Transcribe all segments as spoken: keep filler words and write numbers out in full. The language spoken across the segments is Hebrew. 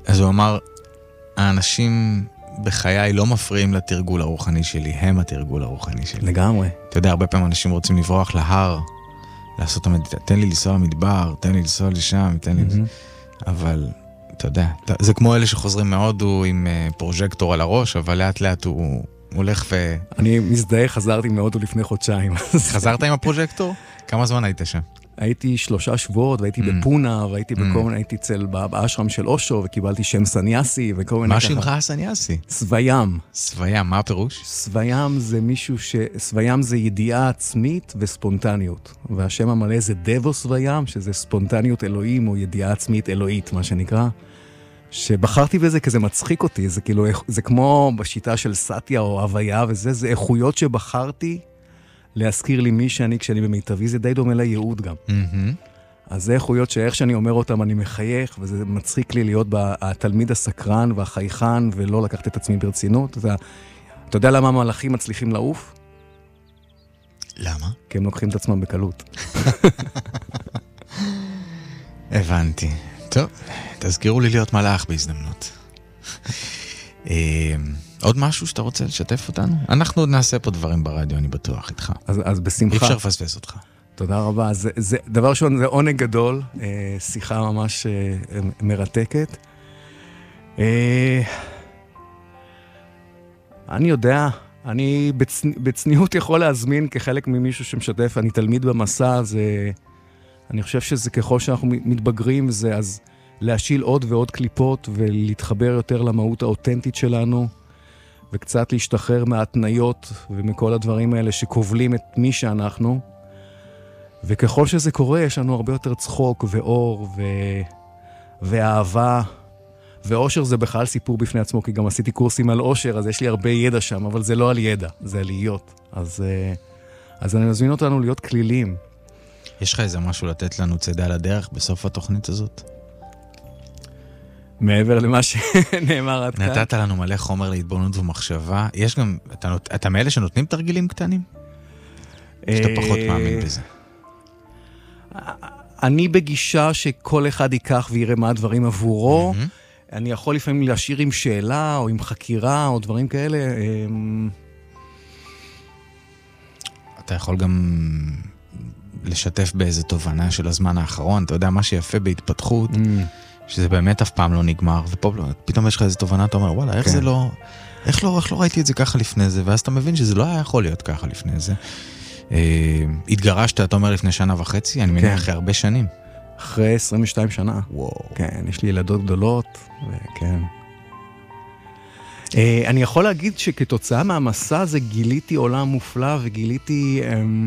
אז הוא אמר, האנשים בחיי לא מפריעים לתרגול הרוחני שלי, הם התרגול הרוחני שלי. לגמרי. אתה יודע, הרבה פעמים אנשים רוצים לברוח להר, לעשות את המדיטציה, תן לי לנסוע למדבר, תן לי לנסוע לשם, תן לי... אבל, אתה יודע, זה כמו אלה שחוזרים מהודו עם פרוז'קטור על הראש, אבל לאט לאט הוא הולך ו... אני מזדהה, חזרתי מהודו לפני חודשיים. חזרת עם הפרוז'קטור? כמה זמן היית שם? הייתי שלושה שבועות, והייתי בפונה, והייתי בכל מיני, הייתי אצל באשרם של אושו, וקיבלתי שם סניאסי, וכל מיני... מה שמך הסניאסי? סווים. סווים, מה הפירוש? סווים זה מישהו ש... סווים זה ידיעה עצמית וספונטניות. והשם המלא זה דבו סווים, שזה ספונטניות אלוהים, או ידיעה עצמית אלוהית, מה שנקרא. שבחרתי בזה כי זה מצחיק אותי, זה כאילו, זה כמו בשיטה של סטיה או הוויה וזה, זה איכויות שבחרתי להזכיר לי מי שאני כשאני במיטבי, זה די דומה לייעוד גם. אז זה איכויות שאיך שאני אומר אותם אני מחייך, וזה מצחיק לי להיות התלמיד הסקרן והחייכן, ולא לקחת את עצמי ברצינות. אתה, אתה יודע למה המלאכים מצליחים לעוף? למה? כי הם לוקחים את עצמם בקלות. הבנתי. טוב, תזכירו לי להיות מלאך בהזדמנות. עוד משהו שאתה רוצה לשתף אותנו? אנחנו עוד נעשה פה דברים ברדיו, אני בטוח איתך. אז, אז בשמחה. אי אפשר לפספס אותך. תודה רבה. זה, זה, דבר ראשון, זה עונג גדול, אה, שיחה ממש אה, מרתקת. אה, אני יודע, אני בצנ, בצניעות יכול להזמין כחלק ממישהו שמשתף, אני תלמיד במסע, זה, אני חושב שזה ככל שאנחנו מתבגרים, זה אז להשיל עוד ועוד קליפות ולהתחבר יותר למהות האותנטית שלנו, וקצת להשתחרר מהתניות ומכל הדברים האלה שכובלים את מי שאנחנו. וככל שזה קורה, יש לנו הרבה יותר צחוק ואור ו... ואהבה. ואושר זה בכלל סיפור בפני עצמו, כי גם עשיתי קורסים על אושר, אז יש לי הרבה ידע שם, אבל זה לא על ידע, זה על להיות. אז, אז אני מזמין אותנו להיות כלילים. יש לך איזה משהו לתת לנו צדה לדרך בסוף התוכנית הזאת? מעבר למה שנאמר עד כאן. נתת לנו מלא חומר להתבוננות ומחשבה. יש גם, אתה, אתה מאלה שנותנים תרגילים קטנים? שאתה פחות מאמין בזה. אני בגישה שכל אחד ייקח ויראה מה הדברים עבורו. אני יכול לפעמים להשאיר עם שאלה או עם חקירה או דברים כאלה. אתה יכול גם לשתף באיזה תובנה של הזמן האחרון. אתה יודע, מה שיפה בהתפתחות, שזה באמת אף פעם לא נגמר, ופה פתאום יש לך איזה תובנה, אתה אומר, וואלה, איך זה לא, איך לא, איך לא ראיתי את זה ככה לפני זה, ואז אתה מבין שזה לא היה יכול להיות ככה לפני זה. התגרשת, אתה אומר, לפני שנה וחצי, אני מניח אחרי הרבה שנים. אחרי עשרים ושתיים שנה. וואו. כן, יש לי ילדות גדולות, וכן. אני יכול להגיד שכתוצאה מהמסע הזה גיליתי עולם מופלא, וגיליתי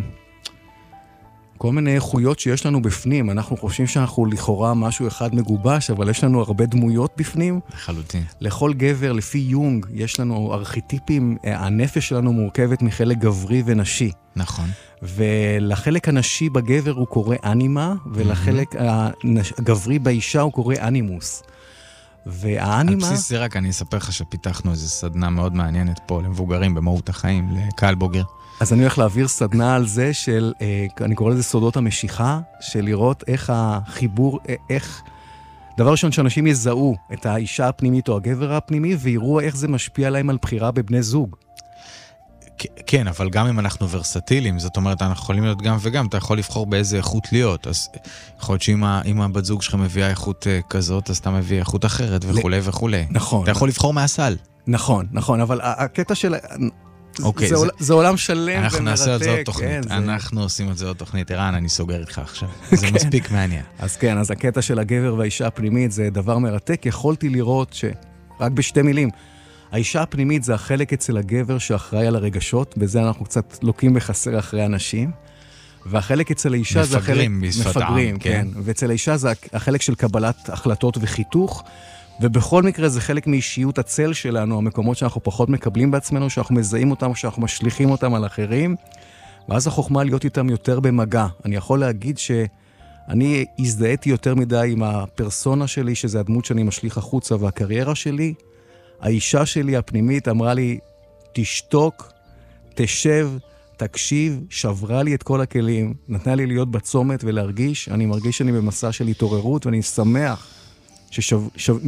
כל מיני איכויות שיש לנו בפנים. אנחנו חושבים שאנחנו לכאורה משהו אחד מגובש, אבל יש לנו הרבה דמויות בפנים. לחלוטין. לכל גבר, לפי יונג, יש לנו ארכיטיפים, הנפש שלנו מורכבת מחלק גברי ונשי. נכון. ולחלק הנשי בגבר הוא קורא אנימה, ולחלק הגברי באישה הוא קורא אנימוס. והאנימה... על בסיס זה רק אני אספר לך שפיתחנו איזו סדנה מאוד מעניינת פה למבוגרים במהות החיים, לקהל בוגר. אז אני הולך להעביר סדנה על זה של, אני קורא לזה סודות המשיכה, של לראות איך החיבור, איך... דבר ראשון, שאנשים יזהו את האישה הפנימית או הגבר הפנימי, ויראו איך זה משפיע להם על בחירה בבני זוג. כן, אבל גם אם אנחנו ורסטיליים, זאת אומרת, אנחנו יכולים להיות גם וגם, אתה יכול לבחור באיזה איכות להיות, אז יכול להיות שאם הבת זוג שלך מביאה איכות כזאת, אז אתה מביא איכות אחרת וכו' וכו'. נכון. אתה יכול לבחור מהסל. נכון, נכון, אבל הקטע של... אוקיי, זה, זה, זה עולם שלם ומרתק. אנחנו נעשה את זה עוד תוכנית. כן, אנחנו זה... עושים את זה עוד תוכנית. ערן, אני סוגר איתך עכשיו. זה כן. מספיק מעניין. אז כן, אז הקטע של הגבר והאישה הפנימית זה דבר מרתק. יכולתי לראות שרק בשתי מילים, האישה הפנימית זה החלק אצל הגבר שאחראי על הרגשות, בזה אנחנו קצת לוקים בחסר אחרי אנשים. והחלק אצל האישה זה החלק... מפגרים בשפתם, מפגרים, כן. כן. ואצל האישה זה החלק של קבלת החלטות וחיתוך, ובכל מקרה זה חלק מאישיות הצל שלנו, המקומות שאנחנו פחות מקבלים בעצמנו, שאנחנו מזהים אותם, שאנחנו משליחים אותם על אחרים, ואז החוכמה להיות איתם יותר במגע. אני יכול להגיד שאני הזדהיתי יותר מדי עם הפרסונה שלי, שזה הדמות שאני משליח החוצה, והקריירה שלי. האישה שלי הפנימית אמרה לי, תשתוק, תשב, תקשיב, שברה לי את כל הכלים, נתנה לי להיות בצומת ולהרגיש, אני מרגיש שאני במסע של התעוררות, ואני שמח ששב... שב...